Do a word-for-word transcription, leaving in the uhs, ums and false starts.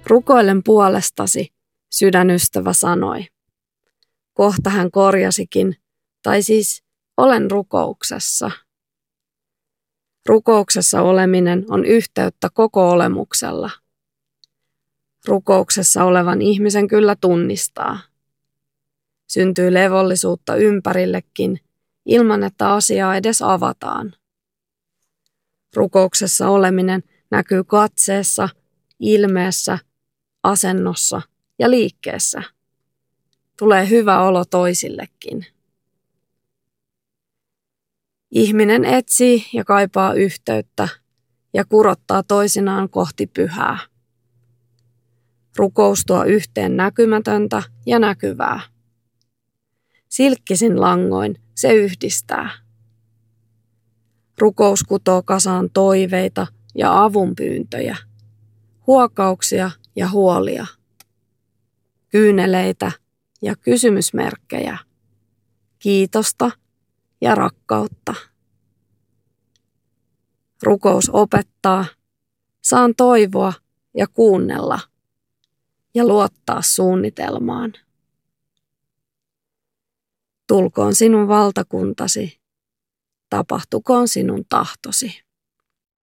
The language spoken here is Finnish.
Rukoilen puolestasi, sydänystävä sanoi. Kohta hän korjasikin, tai siis olen rukouksessa. Rukouksessa oleminen on yhteyttä koko olemuksella. Rukouksessa olevan ihmisen kyllä tunnistaa. Syntyy levollisuutta ympärillekin, ilman että asiaa edes avataan. Rukouksessa oleminen näkyy katseessa, ilmeessä, asennossa ja liikkeessä. Tulee hyvä olo toisillekin. Ihminen etsii ja kaipaa yhteyttä ja kurottaa toisinaan kohti pyhää. Rukous tuo yhteen näkymätöntä ja näkyvää. Silkkisin langoin se yhdistää. Rukous kutoo kasaan toiveita ja avunpyyntöjä, huokauksia ja huolia, kyyneleitä ja kysymysmerkkejä, kiitosta ja rakkautta. Rukous opettaa, saan toivoa ja kuunnella ja luottaa suunnitelmaan. Tulkoon sinun valtakuntasi, tapahtukoon sinun tahtosi.